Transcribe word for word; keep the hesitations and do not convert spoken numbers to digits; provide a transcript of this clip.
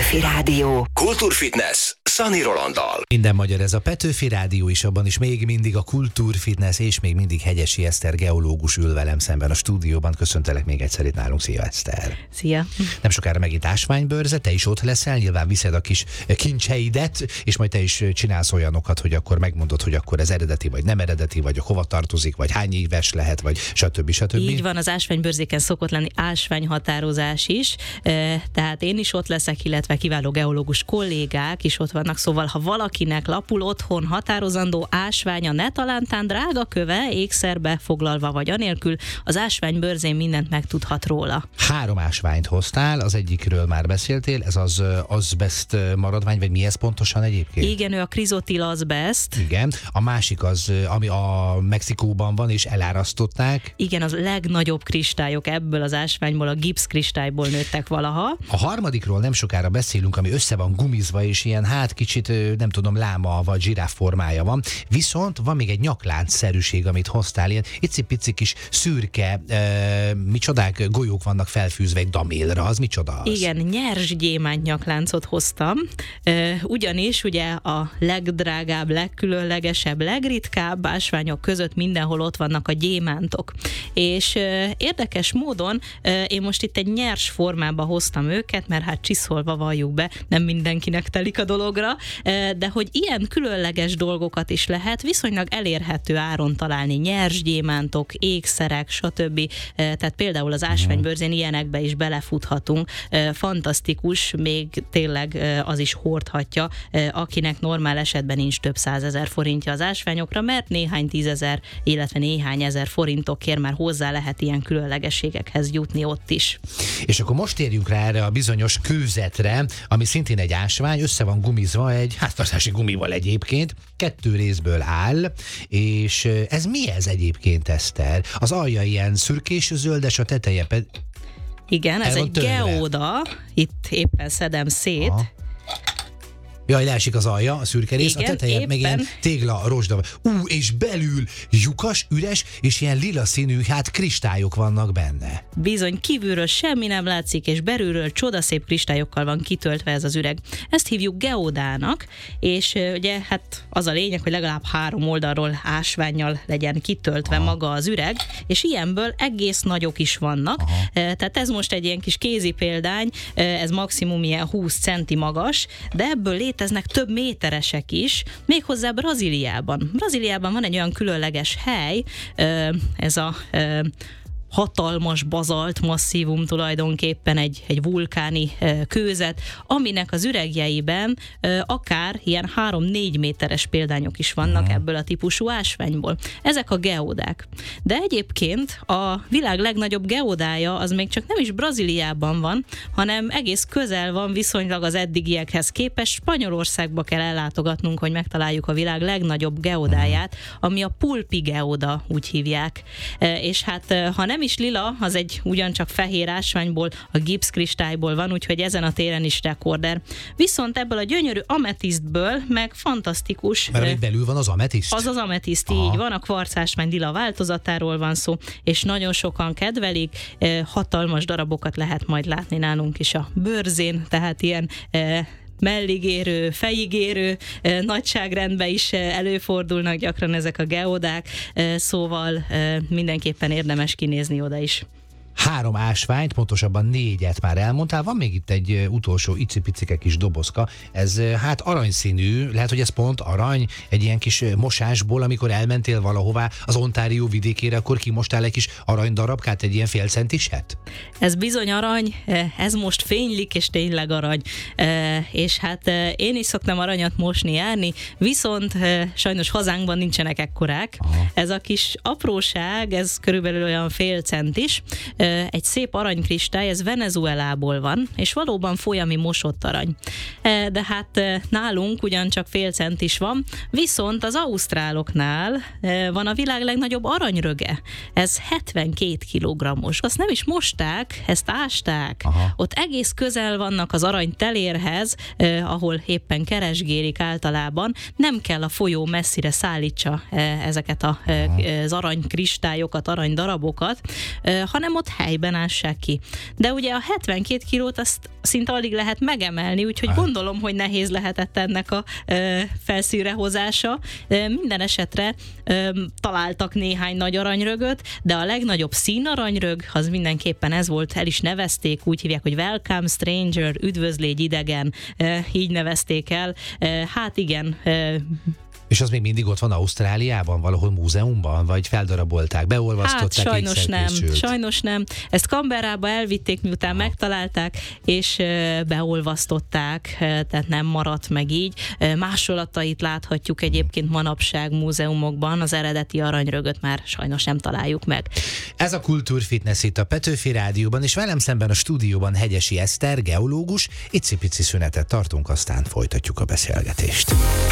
Petőfi Rádió. Kultúrfitness Szani Rolanddal. Minden magyar, ez a Petőfi Rádió is, abban is még mindig a Kultúrfitness, és még mindig Hegyesi Eszter geológus ül velem szemben a stúdióban. Köszöntelek még egyszer itt nálunk. Szia, Eszter! Szia! Nem sokára megint ásványbőrze, te is ott leszel, nyilván viszed a kis kincseidet, és majd te is csinálsz olyanokat, hogy akkor megmondod, hogy akkor ez eredeti, vagy nem eredeti, vagy hova tartozik, vagy hány éves lehet, vagy stb. stb. Így van, az ásványbőrzéken szokott lenni ásványhatározás is, tehát én is ott leszek, illetve kiváló geológus kollégák is ott vannak, szóval ha valakinek lapul otthon határozandó ásványa, ne talántán drága köve, ékszerbe foglalva vagy anélkül, az ásványbőrzén mindent megtudhat róla. Három ásványt hoztál, az egyikről már beszéltél, ez az azbest maradvány, vagy mi ez pontosan egyébként? Igen, ő a krizotil azbest. Igen, a másik az, ami a Mexikóban van, és elárasztották. Igen, az legnagyobb kristályok ebből az ásványból, a gipsz kristályból nőttek valaha. A harmadikról nem sokára beszélünk, ami össze van gumizva, és ilyen hát kicsit, nem tudom, láma vagy zsiráf formája van. Viszont van még egy nyaklánc-szerűség, amit hoztál, ilyen icipici kis szürke, e, micsodák, golyók vannak felfűzve egy damélra, az micsoda az? Igen, nyers gyémánt nyakláncot hoztam, e, ugyanis ugye a legdrágább, legkülönlegesebb, legritkább ásványok között mindenhol ott vannak a gyémántok. És e, érdekes módon e, én most itt egy nyers formába hoztam őket, mert hát csiszolva valljuk be, nem mindenkinek telik a dologra, de hogy ilyen különleges dolgokat is lehet viszonylag elérhető áron találni, nyers gyémántok, ékszerek, stb. Tehát például az ásványbőrzén ilyenekbe is belefuthatunk. Fantasztikus, még tényleg az is hordhatja, akinek normál esetben nincs több százezer forintja az ásványokra, mert néhány tízezer, illetve néhány ezer forintokért már hozzá lehet ilyen különlegességekhez jutni ott is. És akkor most térjünk rá erre a bizonyos kőzetre, ami szintén egy ásvány, össze van gumizva egy háztartási gumival egyébként, kettő részből áll, és ez mi ez egyébként, Eszter? Az alja ilyen szürkés-zöldes, a teteje pedig... Igen, ez egy geóda, itt éppen szedem szét. Aha. Jaj, leesik az alja, a szürke rész, igen, a teteje meg ilyen tégla, rozsda. Ú, és belül lyukas, üres, és ilyen lila színű, hát kristályok vannak benne. Bizony, kívülről semmi nem látszik, és belülről csodaszép kristályokkal van kitöltve ez az üreg. Ezt hívjuk geódának, és ugye hát az a lényeg, hogy legalább három oldalról ásvánnyal legyen kitöltve Aha. maga az üreg, és ilyenből egész nagyok is vannak. Aha. Tehát ez most egy ilyen kis kézi példány, ez maximum ilyen húsz centi magas, de ebből léteznek több méteresek is, méghozzá Brazíliában. Brazíliában van egy olyan különleges hely, ez a hatalmas bazalt masszívum, tulajdonképpen egy, egy vulkáni e, kőzet, aminek az üregjeiben e, akár ilyen három-négy méteres példányok is vannak uh-huh. ebből a típusú ásványból. Ezek a geódák. De egyébként a világ legnagyobb geódája az még csak nem is Brazíliában van, hanem egész közel van viszonylag az eddigiekhez képest. Spanyolországba kell ellátogatnunk, hogy megtaláljuk a világ legnagyobb geódáját, ami a Pulpi geóda, úgy hívják. E, és hát ha nem is lila, az egy ugyancsak fehér ásványból, a gipszkristályból van, úgyhogy ezen a téren is rekorder. Viszont ebből a gyönyörű ametisztből meg fantasztikus. Mert itt belül van az ametiszt? Az az ametiszt, így van, a kvarcásvány lila változatáról van szó, és nagyon sokan kedvelik, hatalmas darabokat lehet majd látni nálunk is a bőrzén, tehát ilyen melligérő, fejigérő nagyságrendben is előfordulnak gyakran ezek a geódák, szóval mindenképpen érdemes kinézni oda is. Három ásványt, pontosabban négyet már elmondtál, van még itt egy utolsó icipicike kis dobozka, ez hát aranyszínű, lehet, hogy ez pont arany, egy ilyen kis mosásból, amikor elmentél valahová az Ontario vidékére, akkor kimostál egy kis aranydarabkát, egy ilyen fél centiset? Ez bizony arany, ez most fénylik, és tényleg arany, és hát én is szoktam aranyat mosni, járni, viszont sajnos hazánkban nincsenek ekkorák. Aha. Ez a kis apróság, ez körülbelül olyan fél centis, egy szép aranykristály, ez Venezuelából van, és valóban folyami mosott arany. De hát nálunk ugyancsak fél cent is van, viszont az ausztráloknál van a világ legnagyobb aranyröge. Ez hetvenkét kilogrammos. Azt nem is mosták, ezt ásták. Aha. Ott egész közel vannak az aranytelérhez, ahol éppen keresgélik általában. Nem kell a folyó messzire szállítsa ezeket a, az aranykristályok, aranydarabokat, hanem ott helyben ássák ki. De ugye a hetvenkét kilót azt szinte alig lehet megemelni, úgyhogy ah. gondolom, hogy nehéz lehetett ennek a ö, felszínre hozása. Ö, minden esetre ö, találtak néhány nagy aranyrögöt, de a legnagyobb színaranyrög, az mindenképpen ez volt, el is nevezték, úgy hívják, hogy Welcome Stranger, üdvözlégy idegen, ö, így nevezték el. Ö, hát igen, ö, és az még mindig ott van Ausztráliában, valahol múzeumban, vagy feldarabolták, beolvasztották? Hát sajnos nem, készült. sajnos nem. Ezt Canberrába elvitték, miután Aha. megtalálták, és beolvasztották, tehát nem maradt meg így. Másolatait láthatjuk egyébként manapság múzeumokban, az eredeti aranyrögöt már sajnos nem találjuk meg. Ez a Kultúrfitness itt a Petőfi Rádióban, és velem szemben a stúdióban Hegyesi Eszter, geológus. Icipici szünetet tartunk, aztán folytatjuk a beszélgetést.